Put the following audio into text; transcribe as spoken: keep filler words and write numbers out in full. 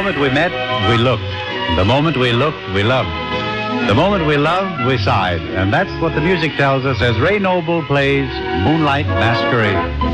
moment we met, we looked. The moment we looked, we loved. The moment we loved, we sighed. And that's what the music tells us as Ray Noble plays Moonlight Masquerade.